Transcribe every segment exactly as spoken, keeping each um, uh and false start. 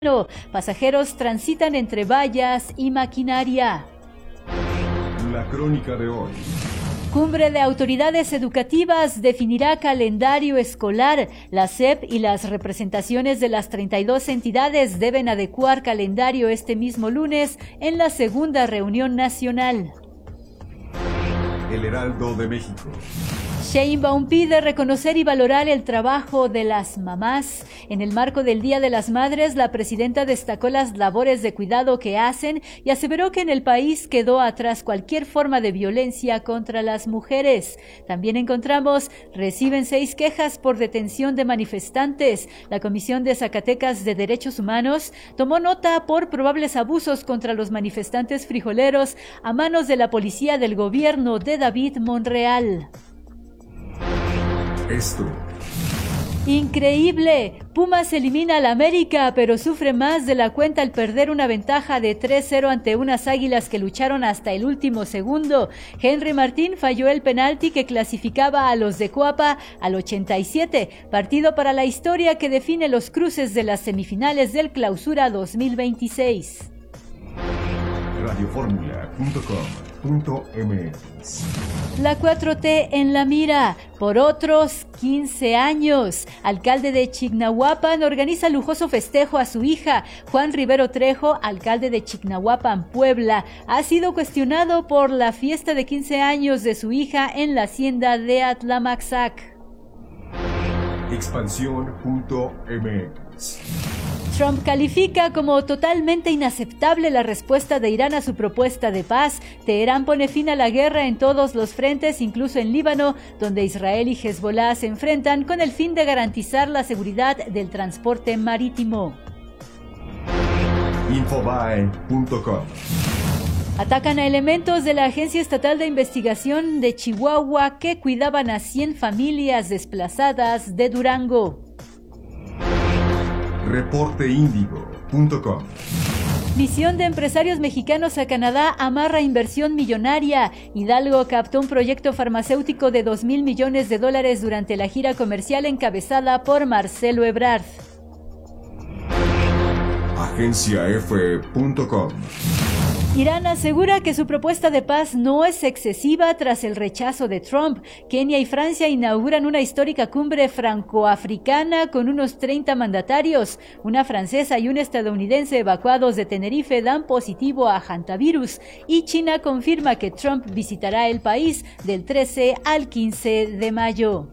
Pasajeros transitan entre vallas y maquinaria. La crónica de hoy. Cumbre de autoridades educativas definirá calendario escolar. La S E P y las representaciones de las treinta y dos entidades deben adecuar calendario este mismo lunes en la segunda reunión nacional. El Heraldo de México. Sheinbaum pide reconocer y valorar el trabajo de las mamás. En el marco del Día de las Madres, la presidenta destacó las labores de cuidado que hacen y aseveró que en el país quedó atrás cualquier forma de violencia contra las mujeres. También encontramos, reciben seis quejas por detención de manifestantes. La Comisión de Zacatecas de Derechos Humanos tomó nota por probables abusos contra los manifestantes frijoleros a manos de la policía del gobierno de David Monreal. Esto. Increíble. Pumas elimina al América, pero sufre más de la cuenta al perder una ventaja de tres cero ante unas Águilas que lucharon hasta el último segundo. Henry Martín falló el penalti que clasificaba a los de Coapa al ochenta y siete, partido para la historia que define los cruces de las semifinales del Clausura dos mil veintiséis. radio fórmula punto com punto m x. La cuatro T en la mira por otros quince años. Alcalde de Chignahuapan organiza lujoso festejo a su hija. Juan Rivero Trejo, alcalde de Chignahuapan, Puebla, ha sido cuestionado por la fiesta de quince años de su hija en la hacienda de Atlamaxac. expansión punto m x. Trump califica como totalmente inaceptable la respuesta de Irán a su propuesta de paz. Teherán pone fin a la guerra en todos los frentes, incluso en Líbano, donde Israel y Hezbollah se enfrentan con el fin de garantizar la seguridad del transporte marítimo. infobae punto com. Atacan a elementos de la Agencia Estatal de Investigación de Chihuahua que cuidaban a cien familias desplazadas de Durango. reporte índigo punto com. Misión de empresarios mexicanos a Canadá amarra inversión millonaria. Hidalgo captó un proyecto farmacéutico de dos mil millones de dólares durante la gira comercial encabezada por Marcelo Ebrard. agencia efe punto com. Irán asegura que su propuesta de paz no es excesiva tras el rechazo de Trump. Kenia y Francia inauguran una histórica cumbre francoafricana con unos treinta mandatarios. Una francesa y un estadounidense evacuados de Tenerife dan positivo a hantavirus. Y China confirma que Trump visitará el país del trece al quince de mayo.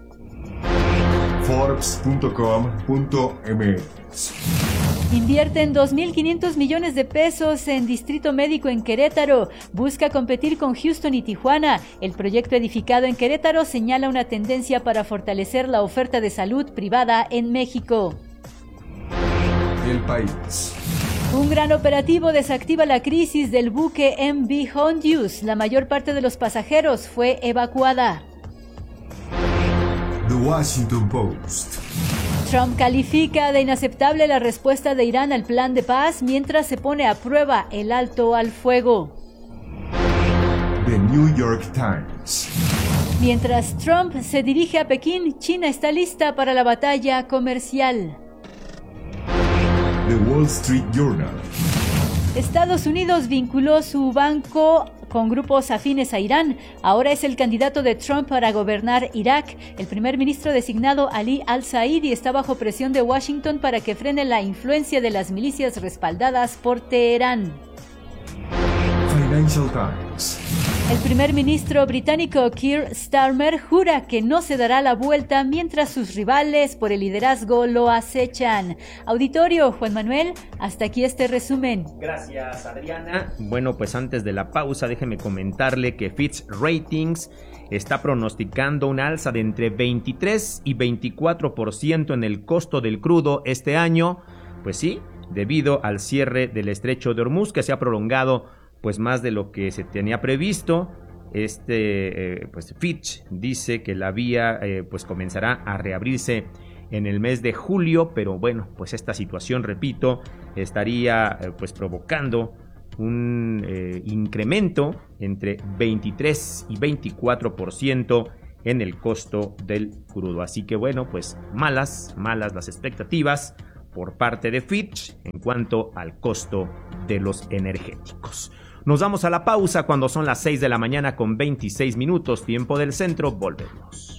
forbes punto com punto m x. Invierten dos mil quinientos millones de pesos en Distrito Médico en Querétaro. Busca competir con Houston y Tijuana. El proyecto edificado en Querétaro señala una tendencia para fortalecer la oferta de salud privada en México. El País. Un gran operativo desactiva la crisis del buque M V Hondius. La mayor parte de los pasajeros fue evacuada. The Washington Post. Trump califica de inaceptable la respuesta de Irán al plan de paz mientras se pone a prueba el alto al fuego. The New York Times. Mientras Trump se dirige a Pekín, China está lista para la batalla comercial. The Wall Street Journal. Estados Unidos vinculó su banco con grupos afines a Irán. Ahora es el candidato de Trump para gobernar Irak. El primer ministro designado Ali al-Saidi está bajo presión de Washington para que frene la influencia de las milicias respaldadas por Teherán. Financial Times. El primer ministro británico Keir Starmer jura que no se dará la vuelta mientras sus rivales por el liderazgo lo acechan. Auditorio, Juan Manuel, hasta aquí este resumen. Gracias, Adriana. Bueno, pues antes de la pausa, déjeme comentarle que Fitch Ratings está pronosticando un alza de entre veintitrés y veinticuatro por ciento en el costo del crudo este año. Pues sí, debido al cierre del estrecho de Hormuz, que se ha prolongado pues más de lo que se tenía previsto. Este eh, pues Fitch dice que la vía eh, pues comenzará a reabrirse en el mes de julio, pero bueno, pues esta situación, repito, estaría eh, pues provocando un eh, incremento entre veintitrés y veinticuatro por ciento en el costo del crudo. Así que bueno, pues malas, malas las expectativas por parte de Fitch en cuanto al costo de los energéticos. Nos vamos a la pausa cuando son las seis de la mañana con veintiséis minutos, tiempo del centro. Volvemos.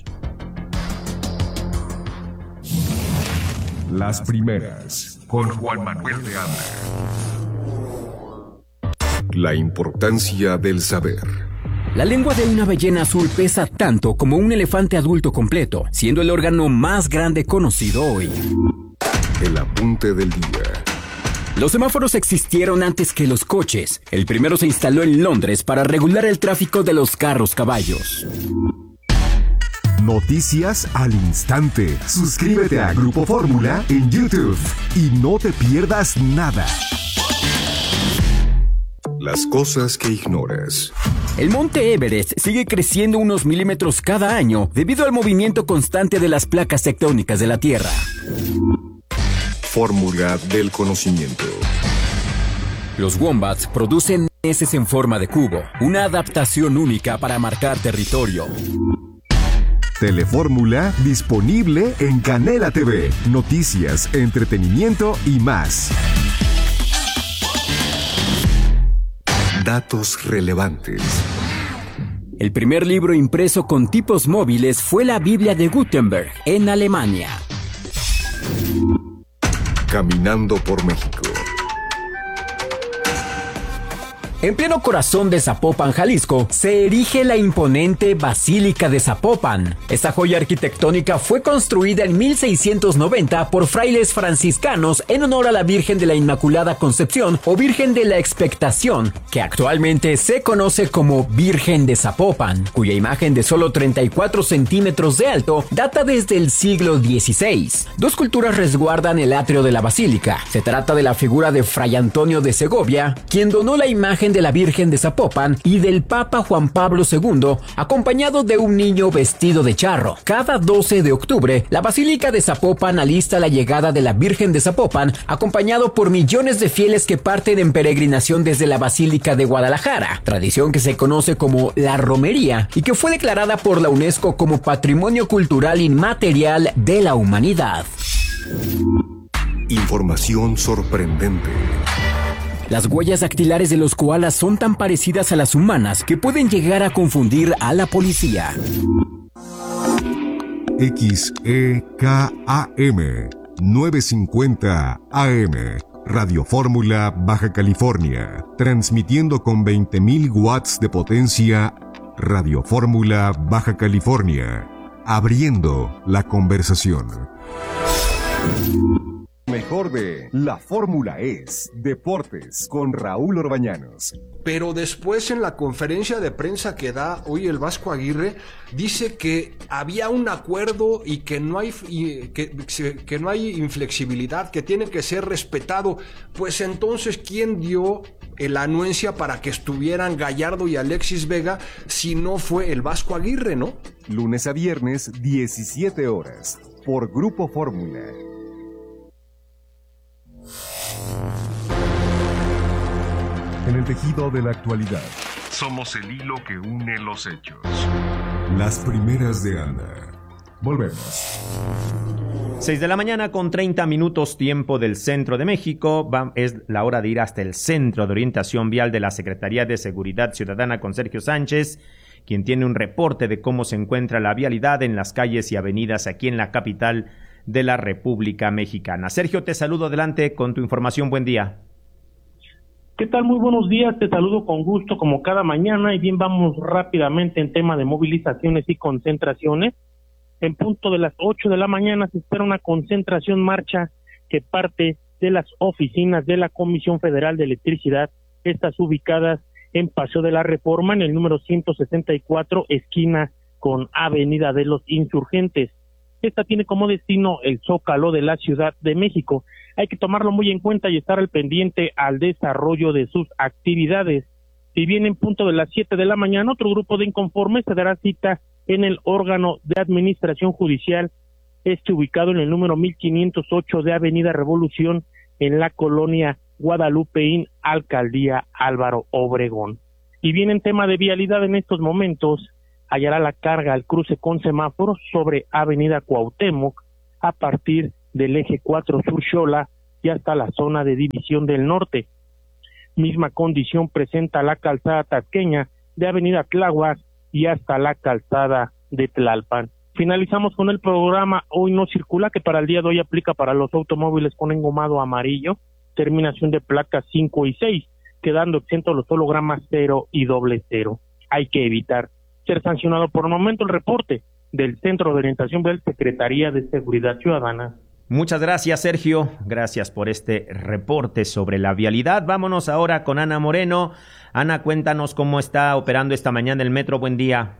Las primeras, con Juan Manuel de Anda. La importancia del saber. La lengua de una ballena azul pesa tanto como un elefante adulto completo, siendo el órgano más grande conocido hoy. El apunte del día. Los semáforos existieron antes que los coches. El primero se instaló en Londres para regular el tráfico de los carros caballos. Noticias al instante. Suscríbete a Grupo Fórmula en YouTube y no te pierdas nada. Las cosas que ignoras. El monte Everest sigue creciendo unos milímetros cada año debido al movimiento constante de las placas tectónicas de la Tierra. Fórmula del conocimiento. Los wombats producen heces en forma de cubo, una adaptación única para marcar territorio. Telefórmula disponible en Canela T V. Noticias, entretenimiento y más. Datos relevantes. El primer libro impreso con tipos móviles fue la Biblia de Gutenberg, en Alemania. Caminando por México. En pleno corazón de Zapopan, Jalisco, se erige la imponente Basílica de Zapopan. Esta joya arquitectónica fue construida en mil seiscientos noventa por frailes franciscanos en honor a la Virgen de la Inmaculada Concepción o Virgen de la Expectación, que actualmente se conoce como Virgen de Zapopan, cuya imagen de solo treinta y cuatro centímetros de alto data desde el siglo dieciséis. Dos culturas resguardan el atrio de la basílica. Se trata de la figura de Fray Antonio de Segovia, quien donó la imagen de la Virgen de Zapopan, y del Papa Juan Pablo segundo, acompañado de un niño vestido de charro. Cada doce de octubre, la Basílica de Zapopan alista la llegada de la Virgen de Zapopan, acompañado por millones de fieles que parten en peregrinación desde la Basílica de Guadalajara, tradición que se conoce como la romería y que fue declarada por la UNESCO como Patrimonio Cultural Inmaterial de la Humanidad. Información sorprendente. Las huellas dactilares de los koalas son tan parecidas a las humanas que pueden llegar a confundir a la policía. X E K A M novecientos cincuenta A M Radio Fórmula Baja California, transmitiendo con veinte mil watts de potencia. Radio Fórmula Baja California, abriendo la conversación. Mejor de La Fórmula es Deportes con Raúl Orbañanos. Pero después en la conferencia de prensa que da hoy el Vasco Aguirre, dice que había un acuerdo y que no hay y que, que no hay inflexibilidad, que tiene que ser respetado. Pues entonces, ¿quién dio la anuencia para que estuvieran Gallardo y Alexis Vega si no fue el Vasco Aguirre, no? Lunes a viernes, diecisiete horas, por Grupo Fórmula. En el tejido de la actualidad, somos el hilo que une los hechos. Las primeras de Anda. Volvemos. seis de la mañana con treinta minutos, tiempo del centro de México. Va, es la hora de ir hasta el Centro de Orientación Vial de la Secretaría de Seguridad Ciudadana con Sergio Sánchez, quien tiene un reporte de cómo se encuentra la vialidad en las calles y avenidas aquí en la capital de la República Mexicana. Sergio, te saludo, adelante con tu información. Buen día. ¿Qué tal? Muy buenos días, te saludo con gusto como cada mañana y bien, vamos rápidamente en tema de movilizaciones y concentraciones. En punto de las ocho de la mañana se espera una concentración marcha que parte de las oficinas de la Comisión Federal de Electricidad, estas ubicadas en Paseo de la Reforma, en el número ciento sesenta y cuatro, esquina con Avenida de los Insurgentes. Esta tiene como destino el Zócalo de la Ciudad de México. Hay que tomarlo muy en cuenta y estar al pendiente al desarrollo de sus actividades. Si bien en punto de las siete de la mañana, otro grupo de inconformes se dará cita en el órgano de administración judicial, este ubicado en el número mil quinientos ocho de Avenida Revolución, en la colonia Guadalupeín, Alcaldía Álvaro Obregón. Y bien, en tema de vialidad en estos momentos, hallará la carga al cruce con semáforos sobre Avenida Cuauhtémoc a partir del eje cuatro Sur Xola y hasta la zona de División del Norte. Misma condición presenta la calzada tasqueña de Avenida Tláhuac y hasta la calzada de Tlalpan. Finalizamos con el programa Hoy No Circula, que para el día de hoy aplica para los automóviles con engomado amarillo, terminación de placas cinco y seis, quedando exentos los hologramas cero y doble cero. Hay que evitar ser sancionado. Por el momento, el reporte del Centro de Orientación Vial, Secretaría de Seguridad Ciudadana. Muchas gracias, Sergio. Gracias por este reporte sobre la vialidad. Vámonos ahora con Ana Moreno. Ana, cuéntanos cómo está operando esta mañana el metro. Buen día.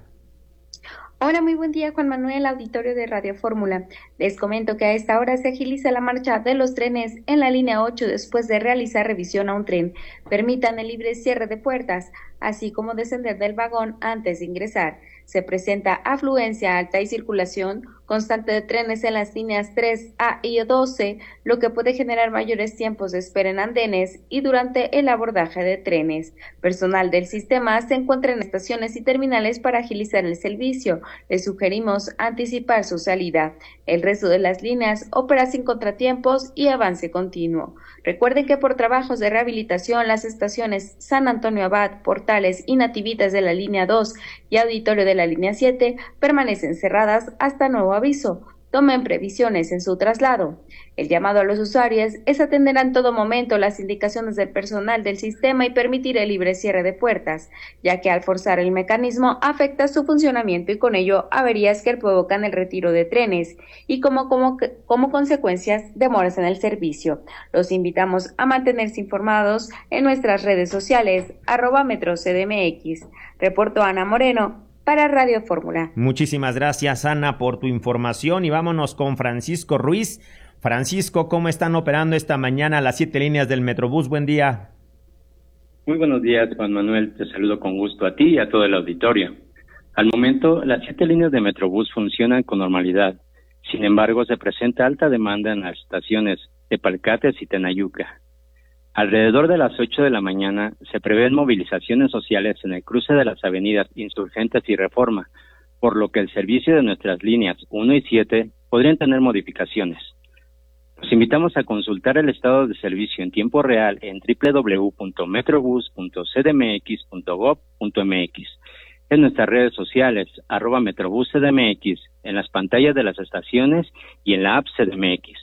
Hola, muy buen día, Juan Manuel, auditorio de Radio Fórmula. Les comento que a esta hora se agiliza la marcha de los trenes en la línea ocho después de realizar revisión a un tren. Permitan el libre cierre de puertas, así como descender del vagón antes de ingresar. Se presenta afluencia alta y circulación constante de trenes en las líneas tres A y doce, lo que puede generar mayores tiempos de espera en andenes y durante el abordaje de trenes. Personal del sistema se encuentra en estaciones y terminales para agilizar el servicio. Les sugerimos anticipar su salida. El resto de las líneas opera sin contratiempos y avance continuo. Recuerden que por trabajos de rehabilitación, las estaciones San Antonio Abad, Portales y Nativitas de la línea dos y Auditorio de la línea siete permanecen cerradas hasta nuevo aviso. Tomen previsiones en su traslado. El llamado a los usuarios es atender en todo momento las indicaciones del personal del sistema y permitir el libre cierre de puertas, ya que al forzar el mecanismo afecta su funcionamiento y con ello averías que provocan el retiro de trenes y como, como, como consecuencias demoras en el servicio. Los invitamos a mantenerse informados en nuestras redes sociales, arroba Metro C D M X. Reportó Ana Moreno para Radio Fórmula. Muchísimas gracias, Ana, por tu información y vámonos con Francisco Ruiz. Francisco, ¿cómo están operando esta mañana las siete líneas del Metrobús? Buen día. Muy buenos días, Juan Manuel. Te saludo con gusto a ti y a todo el auditorio. Al momento, las siete líneas de Metrobús funcionan con normalidad. Sin embargo, se presenta alta demanda en las estaciones de Palcates y Tenayuca. Alrededor de las ocho de la mañana se prevén movilizaciones sociales en el cruce de las avenidas Insurgentes y Reforma, por lo que el servicio de nuestras líneas uno y siete podrían tener modificaciones. Los invitamos a consultar el estado de servicio en tiempo real en doble u doble u doble u punto metrobús punto c d m x punto gob punto m x, en nuestras redes sociales, arroba Metrobús C D M X, en las pantallas de las estaciones y en la app C D M X.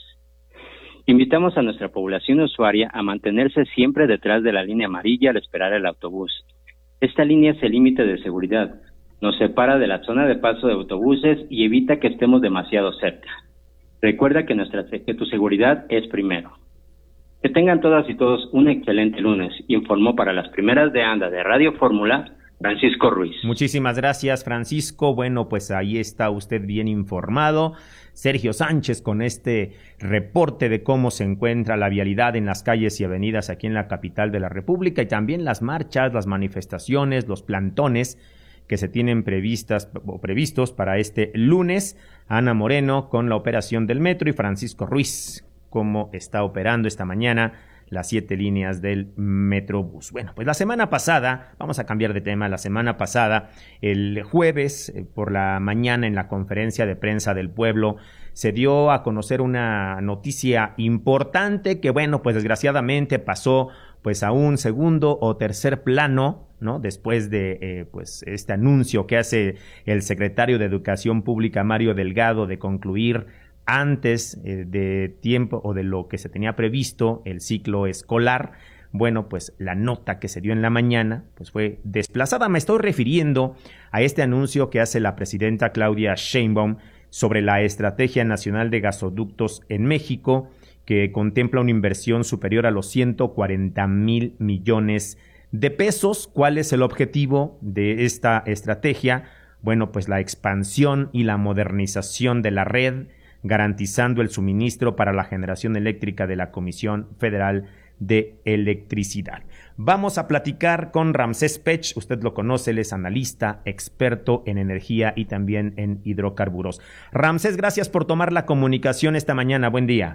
Invitamos a nuestra población usuaria a mantenerse siempre detrás de la línea amarilla al esperar el autobús. Esta línea es el límite de seguridad, nos separa de la zona de paso de autobuses y evita que estemos demasiado cerca. Recuerda que, nuestra, que tu seguridad es primero. Que tengan todas y todos un excelente lunes, informó para las primeras de anda de Radio Fórmula, Francisco Ruiz. Muchísimas gracias, Francisco. Bueno, pues ahí está usted bien informado. Sergio Sánchez con este reporte de cómo se encuentra la vialidad en las calles y avenidas aquí en la capital de la República y también las marchas, las manifestaciones, los plantones que se tienen previstas o previstos para este lunes. Ana Moreno con la operación del metro y Francisco Ruiz cómo está operando esta mañana las siete líneas del Metrobús. Bueno, pues la semana pasada, vamos a cambiar de tema, la semana pasada, el jueves eh, por la mañana en la conferencia de prensa del pueblo, se dio a conocer una noticia importante que, bueno, pues desgraciadamente pasó pues a un segundo o tercer plano, ¿no? Después de eh, pues este anuncio que hace el secretario de Educación Pública, Mario Delgado, de concluir antes eh, de tiempo o de lo que se tenía previsto el ciclo escolar. Bueno, pues la nota que se dio en la mañana pues fue desplazada. Me estoy refiriendo a este anuncio que hace la presidenta Claudia Sheinbaum sobre la Estrategia Nacional de Gasoductos en México, que contempla una inversión superior a los ciento cuarenta mil millones de pesos. ¿Cuál es el objetivo de esta estrategia? Bueno, pues la expansión y la modernización de la red, garantizando el suministro para la generación eléctrica de la Comisión Federal de Electricidad. Vamos a platicar con Ramsés Pech, usted lo conoce, él es analista, experto en energía y también en hidrocarburos. Ramsés, gracias por tomar la comunicación esta mañana, buen día.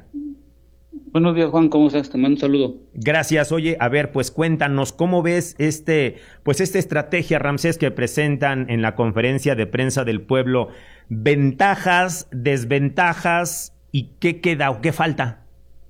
Buenos días, Juan, ¿cómo estás? Te mando un saludo. Gracias. Oye, a ver, pues cuéntanos, ¿cómo ves este, pues esta estrategia, Ramsés, que presentan en la conferencia de prensa del pueblo? ¿Ventajas, desventajas ¿Y qué queda o qué falta?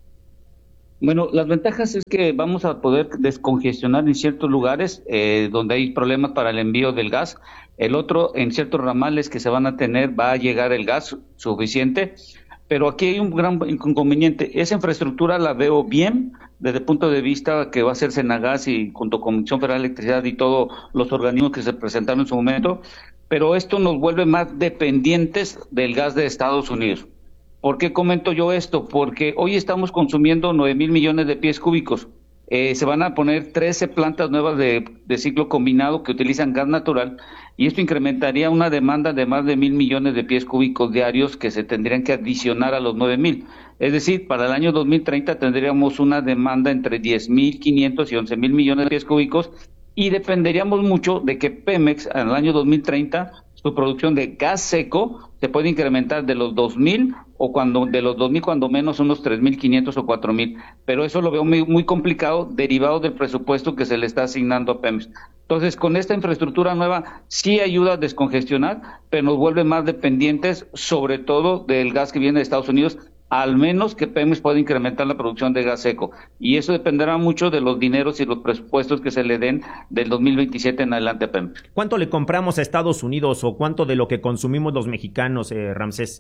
Bueno, las ventajas es que vamos a poder descongestionar en ciertos lugares eh, donde hay problemas para el envío del gas. El otro, en ciertos ramales que se van a tener, va a llegar el gas suficiente. Pero aquí hay un gran inconveniente. Esa infraestructura la veo bien desde el punto de vista que va a ser Senagas y junto con Comisión Federal de Electricidad y todos los organismos que se presentaron en su momento. Pero esto nos vuelve más dependientes del gas de Estados Unidos. ¿Por qué comento yo esto? Porque hoy estamos consumiendo nueve mil millones de pies cúbicos. Eh, se van a poner trece plantas nuevas de, de ciclo combinado que utilizan gas natural y esto incrementaría una demanda de más de mil millones de pies cúbicos diarios que se tendrían que adicionar a los nueve mil. Es decir, para el año dos mil treinta tendríamos una demanda entre diez mil quinientos y once mil millones de pies cúbicos y dependeríamos mucho de que Pemex en el año dos mil treinta su producción de gas seco se puede incrementar de los dos mil o cuando de los dos mil cuando menos unos tres mil quinientos o cuatro mil, pero eso lo veo muy, muy complicado derivado del presupuesto que se le está asignando a Pemex. Entonces, con esta infraestructura nueva sí ayuda a descongestionar, pero nos vuelve más dependientes sobre todo del gas que viene de Estados Unidos, al menos que Pemex pueda incrementar la producción de gas seco. Y eso dependerá mucho de los dineros y los presupuestos que se le den del dos mil veintisiete en adelante a Pemex. ¿Cuánto le compramos a Estados Unidos o cuánto de lo que consumimos los mexicanos, eh, Ramsés?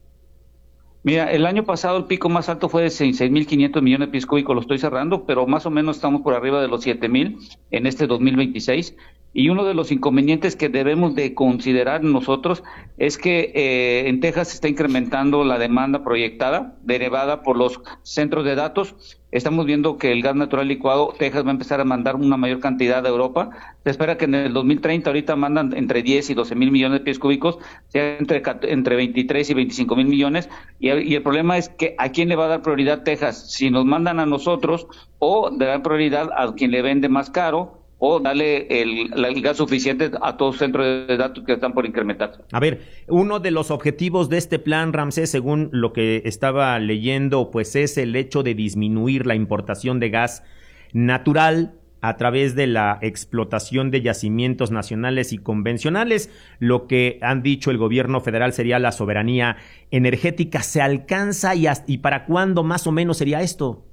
Mira, el año pasado el pico más alto fue de seis mil quinientos millones de pies cúbicos, lo estoy cerrando, pero más o menos estamos por arriba de los siete mil en este dos mil veintiséis. Y uno de los inconvenientes que debemos de considerar nosotros es que eh, en Texas se está incrementando la demanda proyectada, derivada por los centros de datos. Estamos viendo que el gas natural licuado, Texas va a empezar a mandar una mayor cantidad a Europa. Se espera que en el dos mil treinta ahorita mandan entre diez y doce mil millones de pies cúbicos, sea entre, entre veintitrés y veinticinco mil millones. Y, y el problema es que ¿a quién le va a dar prioridad Texas? Si nos mandan a nosotros o le dan prioridad a quien le vende más caro, o darle el, el gas suficiente a todos los centros de datos que están por incrementar. A ver, uno de los objetivos de este plan, Ramsés, según lo que estaba leyendo, pues es el hecho de disminuir la importación de gas natural a través de la explotación de yacimientos nacionales y convencionales. Lo que han dicho el gobierno federal sería la soberanía energética. ¿Se alcanza y, hasta, y para cuándo más o menos sería esto?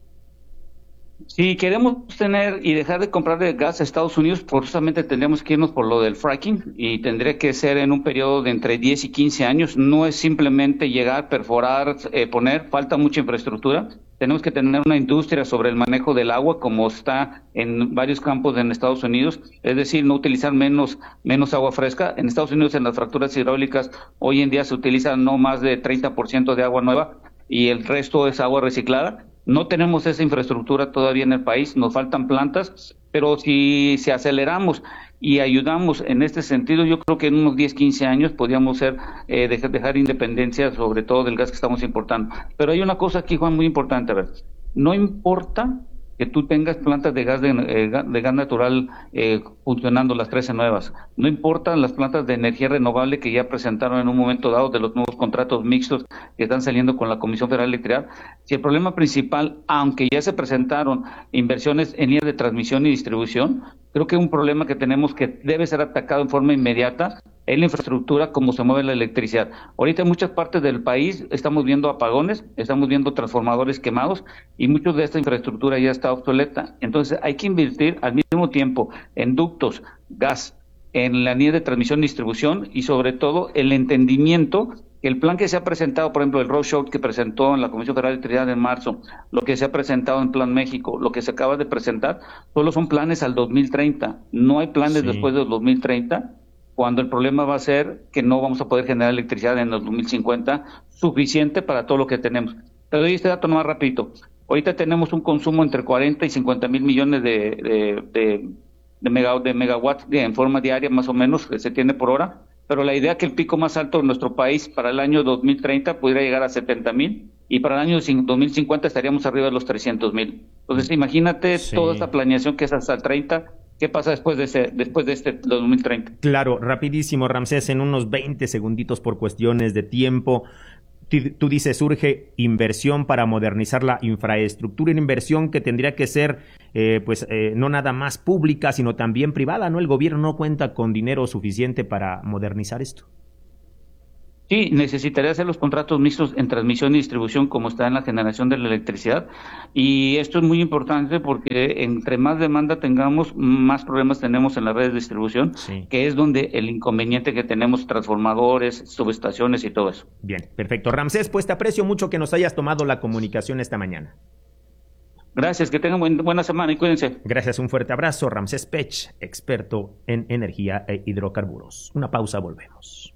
Si queremos tener y dejar de comprar de gas a Estados Unidos, forzosamente tendríamos que irnos por lo del fracking y tendría que ser en un periodo de entre diez y quince años. No es simplemente llegar, perforar, eh, poner, falta mucha infraestructura. Tenemos que tener una industria sobre el manejo del agua como está en varios campos en Estados Unidos, es decir, no utilizar menos, menos agua fresca. En Estados Unidos en las fracturas hidráulicas hoy en día se utiliza no más de treinta por ciento de agua nueva y el resto es agua reciclada. No tenemos esa infraestructura todavía en el país, nos faltan plantas, pero si, si aceleramos y ayudamos en este sentido, yo creo que en unos diez, quince años podríamos ser, eh, dejar, dejar independencia sobre todo del gas que estamos importando. Pero hay una cosa aquí, Juan, muy importante, a ver, no importa que tú tengas plantas de gas de, eh, de gas natural eh, funcionando las trece nuevas. No importan las plantas de energía renovable que ya presentaron en un momento dado de los nuevos contratos mixtos que están saliendo con la Comisión Federal de Electricidad. Si el problema principal, aunque ya se presentaron inversiones en líneas de transmisión y distribución, creo que un problema que tenemos que debe ser atacado en forma inmediata es la infraestructura, cómo se mueve la electricidad. Ahorita en muchas partes del país estamos viendo apagones, estamos viendo transformadores quemados y mucha de esta infraestructura ya está obsoleta. Entonces hay que invertir al mismo tiempo en ductos, gas, en la línea de transmisión y distribución y sobre todo el entendimiento que el plan que se ha presentado, por ejemplo, el roadshow que presentó en la Comisión Federal de Electricidad en marzo, lo que se ha presentado en Plan México, lo que se acaba de presentar, solo son planes al dos mil treinta. No hay planes sí. después del dos mil treinta, cuando el problema va a ser que no vamos a poder generar electricidad en el dos mil cincuenta suficiente para todo lo que tenemos. Te doy este dato más rapidito. Ahorita tenemos un consumo entre cuarenta y cincuenta mil millones de, de, de, de, mega, de megawatts de, en forma diaria más o menos que se tiene por hora, pero la idea es que el pico más alto en nuestro país para el año dos mil treinta pudiera llegar a setenta mil y para el año dos mil cincuenta estaríamos arriba de los trescientos mil. Entonces imagínate sí. toda esta planeación que es hasta el treinta. ¿Qué pasa después de ese, después de este dos mil treinta? Claro, rapidísimo, Ramsés, en unos veinte segunditos por cuestiones de tiempo. Tú dices, urge inversión para modernizar la infraestructura, una inversión que tendría que ser, eh, pues, eh, no nada más pública, sino también privada, ¿no? El gobierno no cuenta con dinero suficiente para modernizar esto. Sí, necesitaría hacer los contratos mixtos en transmisión y distribución como está en la generación de la electricidad, y esto es muy importante porque entre más demanda tengamos, más problemas tenemos en la red de distribución, sí. que es donde el inconveniente que tenemos, transformadores, subestaciones y todo eso. Bien, perfecto. Ramsés, pues te aprecio mucho que nos hayas tomado la comunicación esta mañana. Gracias, que tengan buen, buena semana y cuídense. Gracias, un fuerte abrazo. Ramsés Pech, experto en energía e hidrocarburos. Una pausa, volvemos.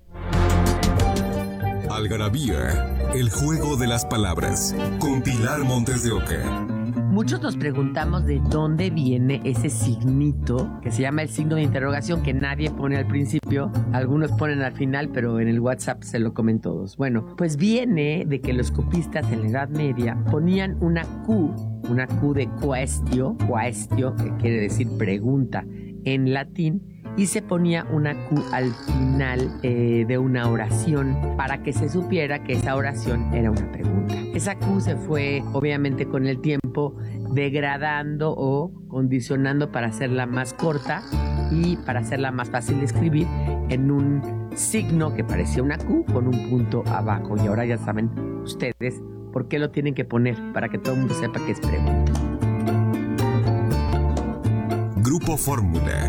Algarabía, el juego de las palabras, con Pilar Montes de Oca. Muchos nos preguntamos de dónde viene ese signito que se llama el signo de interrogación, que nadie pone al principio, algunos ponen al final, pero en el WhatsApp se lo comen todos. Bueno, pues viene de que los copistas en la Edad Media ponían una Q, una Q de quaestio, quaestio, que quiere decir pregunta en latín, y se ponía una Q al final eh, de una oración para que se supiera que esa oración era una pregunta. Esa Q se fue obviamente con el tiempo degradando o condicionando para hacerla más corta y para hacerla más fácil de escribir en un signo que parecía una Q con un punto abajo. Y ahora ya saben ustedes por qué lo tienen que poner, para que todo el mundo sepa que es pregunta. Grupo Fórmula.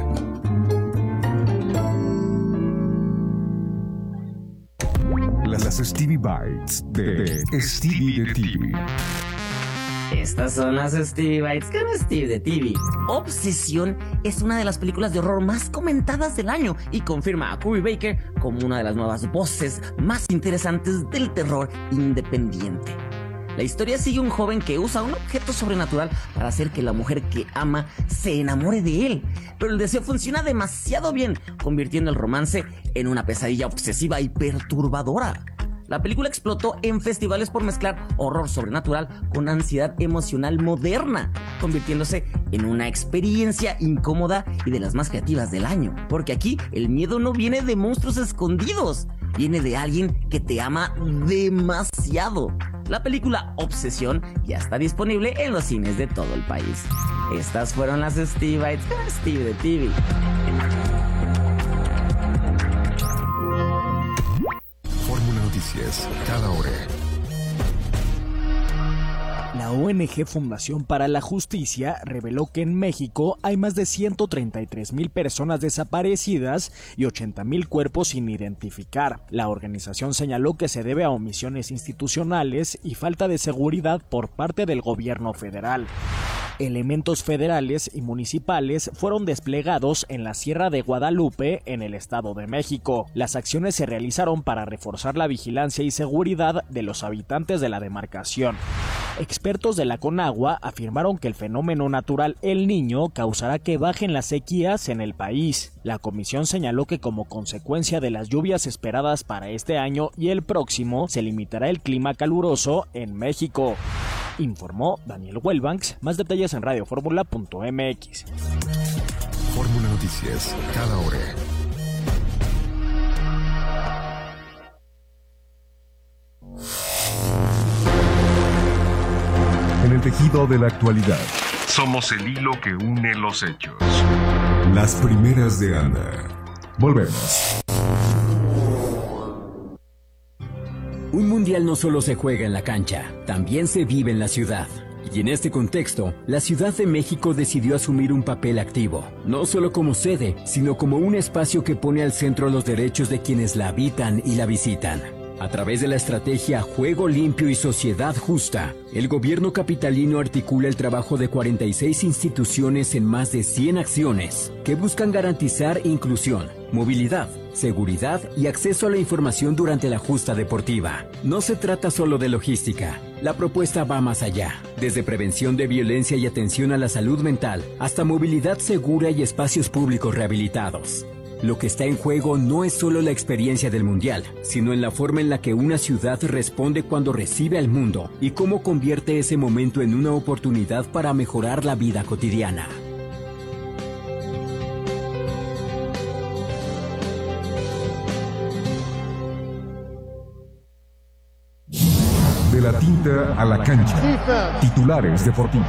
Las Stevie Bites de, de Stevie de T V. Estas son las Stevie Bites con Stevie de T V. Obsesión es una de las películas de horror más comentadas del año y confirma a Curry Baker como una de las nuevas voces más interesantes del terror independiente. La historia sigue a un joven que usa un objeto sobrenatural para hacer que la mujer que ama se enamore de él. Pero el deseo funciona demasiado bien, convirtiendo el romance en una pesadilla obsesiva y perturbadora. La película explotó en festivales por mezclar horror sobrenatural con ansiedad emocional moderna, convirtiéndose en una experiencia incómoda y de las más creativas del año. Porque aquí el miedo no viene de monstruos escondidos, viene de alguien que te ama demasiado. La película Obsesión ya está disponible en los cines de todo el país. Estas fueron las Stevie Bites con Stevie de T V. Fórmula Noticias, cada hora. La O N G Fundación para la Justicia reveló que en México hay más de ciento treinta y tres mil personas desaparecidas y ochenta mil cuerpos sin identificar. La organización señaló que se debe a omisiones institucionales y falta de seguridad por parte del gobierno federal. Elementos federales y municipales fueron desplegados en la Sierra de Guadalupe, en el Estado de México. Las acciones se realizaron para reforzar la vigilancia y seguridad de los habitantes de la demarcación. Expertos de la Conagua afirmaron que el fenómeno natural El Niño causará que bajen las sequías en el país. La comisión señaló que como consecuencia de las lluvias esperadas para este año y el próximo, se limitará el clima caluroso en México. Informó Daniel Wellbanks. Más detalles en radio fórmula punto m x. Fórmula Noticias, cada hora. En el tejido de la actualidad, somos el hilo que une los hechos. Las primeras de Ana. Volvemos. Un mundial no solo se juega en la cancha, también se vive en la ciudad. Y en este contexto, la Ciudad de México decidió asumir un papel activo, no solo como sede, sino como un espacio que pone al centro los derechos de quienes la habitan y la visitan. A través de la estrategia Juego Limpio y Sociedad Justa, el gobierno capitalino articula el trabajo de cuarenta y seis instituciones en más de cien acciones que buscan garantizar inclusión, movilidad, seguridad y acceso a la información durante la justa deportiva. No se trata solo de logística. La propuesta va más allá, desde prevención de violencia y atención a la salud mental, hasta movilidad segura y espacios públicos rehabilitados. Lo que está en juego no es solo la experiencia del Mundial, sino en la forma en la que una ciudad responde cuando recibe al mundo y cómo convierte ese momento en una oportunidad para mejorar la vida cotidiana. De la tinta a la cancha. Titulares deportivos.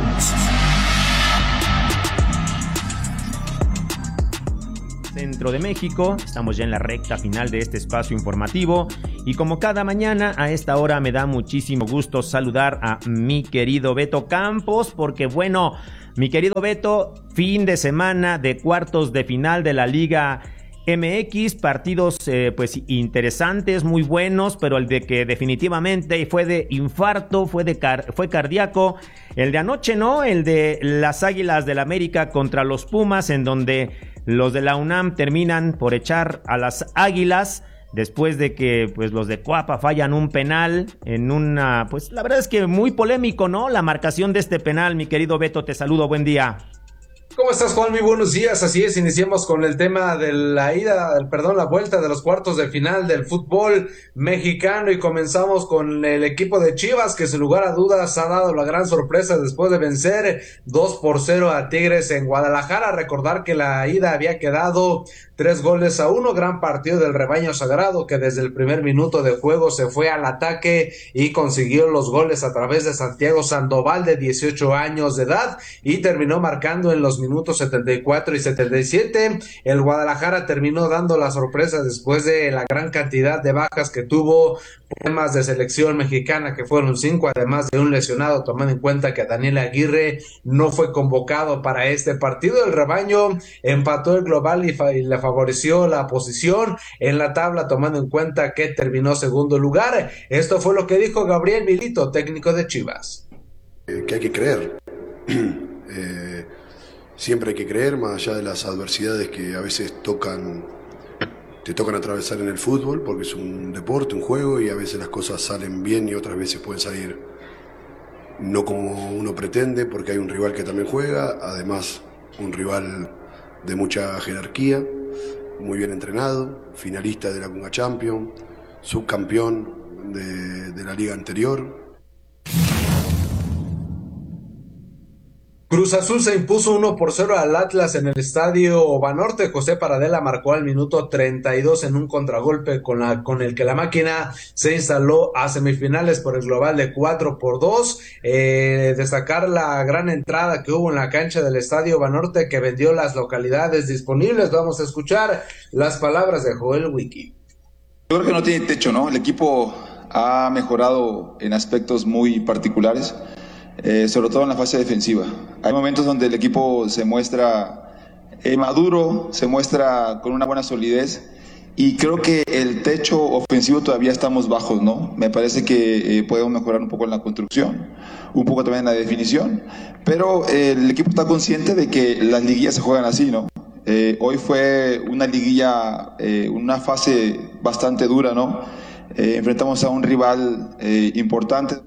Centro de México, estamos ya en la recta final de este espacio informativo Y como cada mañana a esta hora me da muchísimo gusto saludar a mi querido Beto Campos, porque bueno, mi querido Beto, fin de semana de cuartos de final de la Liga M X, partidos eh, pues interesantes, muy buenos, pero el de que definitivamente fue de infarto, fue de car- fue cardíaco, el de anoche, ¿no? El de las Águilas del América contra los Pumas, en donde los de la UNAM terminan por echar a las Águilas después de que pues los de Coapa fallan un penal en una, pues la verdad es que muy polémico, ¿no? La marcación de este penal, mi querido Beto, te saludo, buen día. ¿Cómo estás, Juan? Muy buenos días. Así es, iniciamos con el tema de la ida, perdón, la vuelta de los cuartos de final del fútbol mexicano y comenzamos con el equipo de Chivas, que sin lugar a dudas ha dado la gran sorpresa después de vencer dos por cero a Tigres en Guadalajara. Recordar que la ida había quedado tres goles a uno, gran partido del rebaño sagrado, que desde el primer minuto de juego se fue al ataque y consiguió los goles a través de Santiago Sandoval, de dieciocho años de edad, y terminó marcando en los minutos setenta y cuatro y setenta y siete. El Guadalajara terminó dando la sorpresa después de la gran cantidad de bajas que tuvo, problemas de selección mexicana, que fueron cinco, además de un lesionado, tomando en cuenta que Daniel Aguirre no fue convocado para este partido. El rebaño empató el global y, fa- y le favoreció la posición en la tabla, tomando en cuenta que terminó segundo lugar. Esto fue lo que dijo Gabriel Milito, técnico de Chivas. Eh, que hay que creer. eh, siempre hay que creer, más allá de las adversidades que a veces tocan, te tocan atravesar en el fútbol, porque es un deporte, un juego, y a veces las cosas salen bien y otras veces pueden salir no como uno pretende, porque hay un rival que también juega, además un rival de mucha jerarquía, muy bien entrenado, finalista de la Conca Champions, subcampeón de, de la liga anterior. Cruz Azul se impuso uno por cero al Atlas en el estadio Banorte. José Paradela marcó al minuto treinta y dos en un contragolpe con, la, con el que la máquina se instaló a semifinales por el global de cuatro por dos. Eh, destacar la gran entrada que hubo en la cancha del estadio Banorte, que vendió las localidades disponibles. Vamos a escuchar las palabras de Joel Wiki. Yo creo que no tiene techo, ¿no? El equipo ha mejorado en aspectos muy particulares. Eh, sobre todo en la fase defensiva. Hay momentos donde el equipo se muestra eh, maduro, se muestra con una buena solidez, y creo que el techo ofensivo todavía estamos bajos, ¿no? Me parece que eh, podemos mejorar un poco en la construcción, un poco también en la definición, pero eh, el equipo está consciente de que las liguillas se juegan así, ¿no? Eh, hoy fue una liguilla, eh, una fase bastante dura, ¿no? Eh, enfrentamos a un rival eh, importante.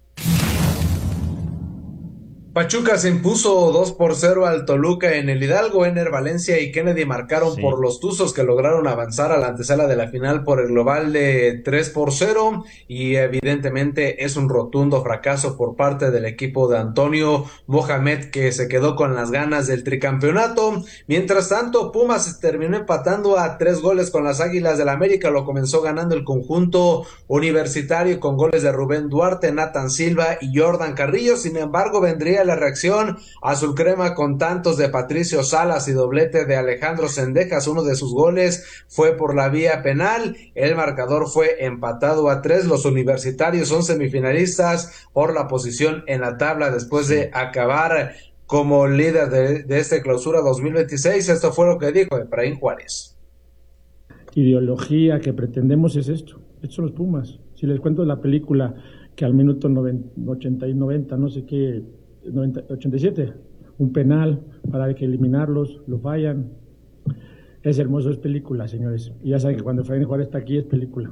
Pachuca se impuso dos por cero al Toluca en el Hidalgo. Ener Valencia y Kennedy marcaron sí. por los Tuzos, que lograron avanzar a la antesala de la final por el global de tres por cero, y evidentemente es un rotundo fracaso por parte del equipo de Antonio Mohamed, que se quedó con las ganas del tricampeonato. Mientras tanto, Pumas terminó empatando a tres goles con las Águilas del América. Lo comenzó ganando el conjunto universitario con goles de Rubén Duarte, Nathan Silva y Jordan Carrillo. Sin embargo, vendría la reacción azul crema con tantos de Patricio Salas y doblete de Alejandro Cendejas. Uno de sus goles fue por la vía penal. El marcador fue empatado a tres. Los universitarios son semifinalistas por la posición en la tabla después de acabar como líder de, de este clausura dos mil veintiséis. Esto fue lo que dijo Efraín Juárez. Ideología que pretendemos es esto. Estos son los Pumas. Si les cuento la película que al minuto noventa, ochenta y noventa, no sé qué, noventa, ochenta y siete, un penal para que eliminarlos, lo fallan. Es hermoso, es película, señores. Y ya saben que cuando Efraín Juárez está aquí es película.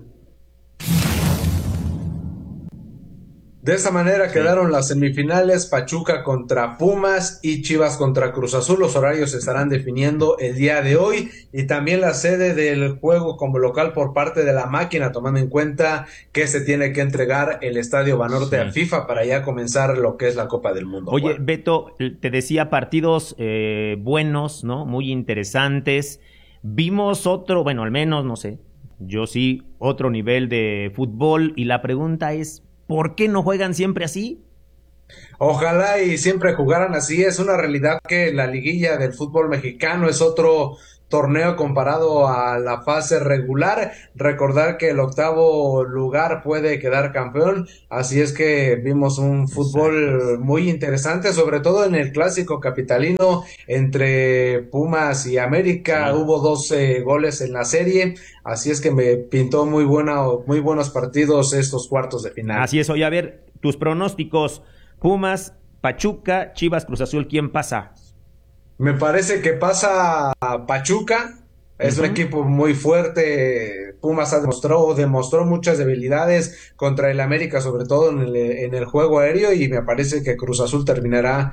De esta manera sí. quedaron las semifinales: Pachuca contra Pumas y Chivas contra Cruz Azul. Los horarios se estarán definiendo el día de hoy, y también la sede del juego como local por parte de la máquina, tomando en cuenta que se tiene que entregar el Estadio Banorte sí. a FIFA para ya comenzar lo que es la Copa del Mundo. Oye, Juan. Beto, te decía, partidos eh, buenos, ¿no? Muy interesantes. Vimos otro, bueno, al menos, no sé, yo sí, otro nivel de fútbol, y la pregunta es, ¿por qué no juegan siempre así? Ojalá y siempre jugaran así. Es una realidad que la liguilla del fútbol mexicano es otro torneo comparado a la fase regular. Recordar que el octavo lugar puede quedar campeón, así es que vimos un fútbol muy interesante, sobre todo en el clásico capitalino entre Pumas y América. Sí. Hubo doce goles en la serie, así es que me pintó muy buena, muy buenos partidos estos cuartos de final. Así es. Oye, a ver, tus pronósticos: Pumas, Pachuca, Chivas, Cruz Azul, ¿quién pasa? Me parece que pasa Pachuca, es uh-huh. un equipo muy fuerte. Pumas ha demostrado, demostró muchas debilidades contra el América, sobre todo en el, en el juego aéreo, y me parece que Cruz Azul terminará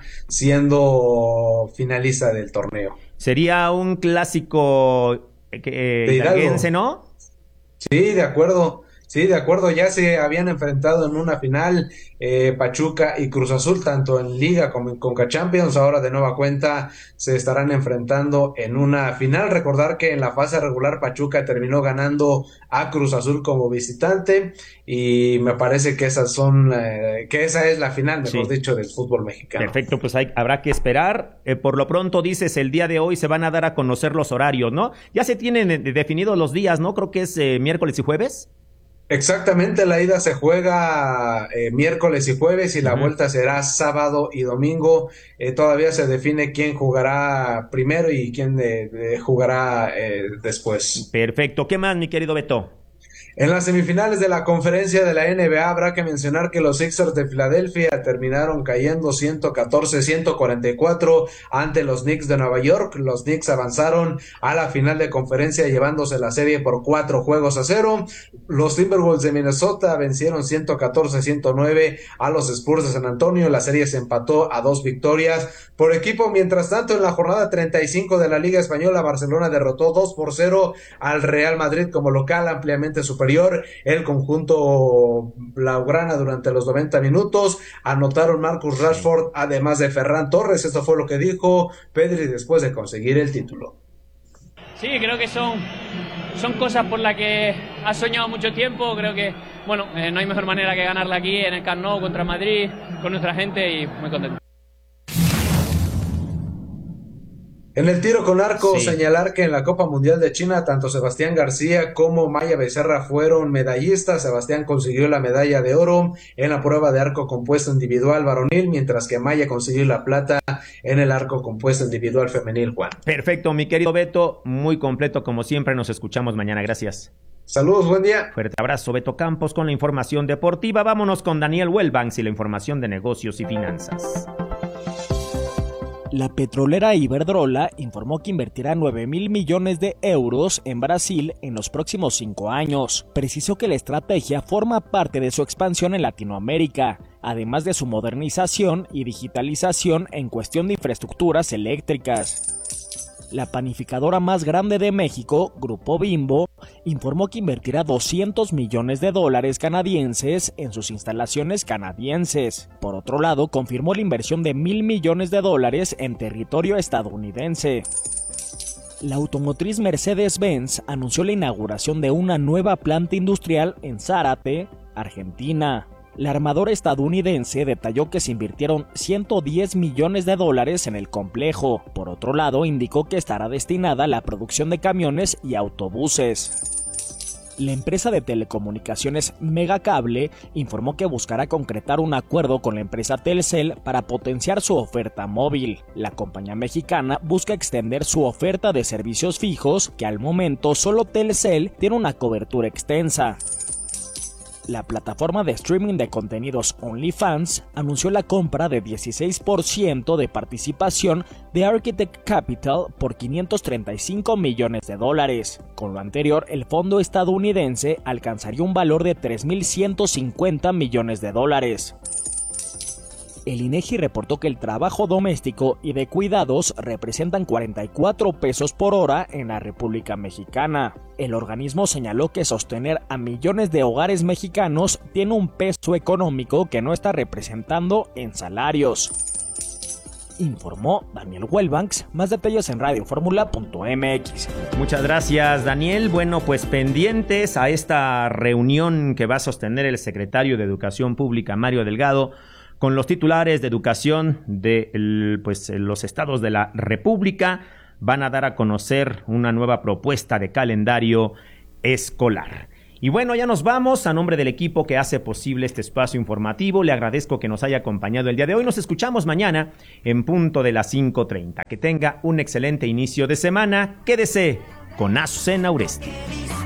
siendo finalista del torneo. Sería un clásico eh, hidalguense, ¿no? Sí, de acuerdo. Sí, de acuerdo, ya se habían enfrentado en una final eh, Pachuca y Cruz Azul, tanto en Liga como en Conca Champions. Ahora de nueva cuenta se estarán enfrentando en una final. Recordar que en la fase regular Pachuca terminó ganando a Cruz Azul como visitante, y me parece que esas son eh, que esa es la final, mejor sí. dicho, del fútbol mexicano. Perfecto, pues hay, habrá que esperar. Eh, por lo pronto, dices, el día de hoy se van a dar a conocer los horarios, ¿no? Ya se tienen eh, definidos los días, ¿no? Creo que es eh, miércoles y jueves. Exactamente, la ida se juega eh, miércoles y jueves, y la uh-huh. vuelta será sábado y domingo. Eh, todavía se define quién jugará primero y quién eh, eh, jugará eh, después. Perfecto. ¿Qué más, mi querido Beto? En las semifinales de la conferencia de la N B A habrá que mencionar que los Sixers de Filadelfia terminaron cayendo ciento catorce a ciento cuarenta y cuatro ante los Knicks de Nueva York. Los Knicks avanzaron a la final de conferencia llevándose la serie por cuatro juegos a cero. Los Timberwolves de Minnesota vencieron ciento catorce a ciento nueve a los Spurs de San Antonio. La serie se empató a dos victorias por equipo. Mientras tanto, en la jornada treinta y cinco de la Liga Española, Barcelona derrotó dos por cero al Real Madrid como local, ampliamente superior. El conjunto blaugrana durante los noventa minutos anotaron Marcus Rashford, además de Ferran Torres. Esto fue lo que dijo Pedri después de conseguir el título. Sí, creo que son, son cosas por las que ha soñado mucho tiempo. Creo que, bueno, eh, no hay mejor manera que ganarla aquí en el Camp Nou contra Madrid, con nuestra gente, y muy contento. En el tiro con arco, Sí. señalar que en la Copa Mundial de China, tanto Sebastián García como Maya Becerra fueron medallistas. Sebastián consiguió la medalla de oro en la prueba de arco compuesto individual varonil, mientras que Maya consiguió la plata en el arco compuesto individual femenil, Juan. Perfecto, mi querido Beto, muy completo como siempre. Nos escuchamos mañana, gracias. Saludos, buen día. Fuerte abrazo, Beto Campos, con la información deportiva. Vámonos con Daniel Wellbanks y la información de negocios y finanzas. La petrolera Iberdrola informó que invertirá nueve mil millones de euros en Brasil en los próximos cinco años. Precisó que la estrategia forma parte de su expansión en Latinoamérica, además de su modernización y digitalización en cuestión de infraestructuras eléctricas. La panificadora más grande de México, Grupo Bimbo, informó que invertirá doscientos millones de dólares canadienses en sus instalaciones canadienses. Por otro lado, confirmó la inversión de mil millones de dólares en territorio estadounidense. La automotriz Mercedes-Benz anunció la inauguración de una nueva planta industrial en Zárate, Argentina. La armadora estadounidense detalló que se invirtieron ciento diez millones de dólares en el complejo. Por otro lado, indicó que estará destinada a la producción de camiones y autobuses. La empresa de telecomunicaciones Megacable informó que buscará concretar un acuerdo con la empresa Telcel para potenciar su oferta móvil. La compañía mexicana busca extender su oferta de servicios fijos, que al momento solo Telcel tiene una cobertura extensa. La plataforma de streaming de contenidos OnlyFans anunció la compra de dieciséis por ciento de participación de Architect Capital por quinientos treinta y cinco millones de dólares. Con lo anterior, el fondo estadounidense alcanzaría un valor de tres mil ciento cincuenta millones de dólares. El INEGI reportó que el trabajo doméstico y de cuidados representan cuarenta y cuatro pesos por hora en la República Mexicana. El organismo señaló que sostener a millones de hogares mexicanos tiene un peso económico que no está representando en salarios. Informó Daniel Wellbanks. Más detalles en radio fórmula punto m x. Muchas gracias, Daniel. Bueno, pues pendientes a esta reunión que va a sostener el secretario de Educación Pública, Mario Delgado, con los titulares de educación de el, pues, los estados de la República. Van a dar a conocer una nueva propuesta de calendario escolar. Y bueno, ya nos vamos. A nombre del equipo que hace posible este espacio informativo, le agradezco que nos haya acompañado el día de hoy. Nos escuchamos mañana en punto de las cinco treinta. Que tenga un excelente inicio de semana. Quédese con Azucena Uresti.